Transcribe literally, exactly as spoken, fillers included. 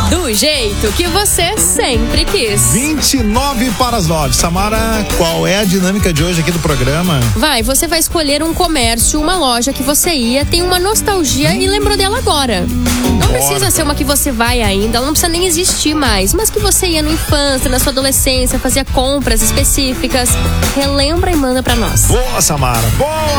Do jeito que você sempre quis. vinte e nove para as nove. Samara, qual é a dinâmica de hoje aqui do programa? Vai, você vai escolher um comércio, uma loja que você ia, tem uma nostalgia e lembrou dela agora. Não Bora. precisa ser uma que você vai ainda, ela não precisa nem existir mais, mas que você ia na infância, na sua adolescência, fazia compras específicas. Relembra e manda pra nós. Boa, Samara. Boa!